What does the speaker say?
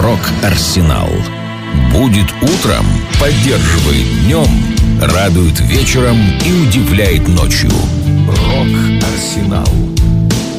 Рок-Арсенал. Будет утром, поддерживает днем, радует вечером и удивляет ночью. Рок-Арсенал.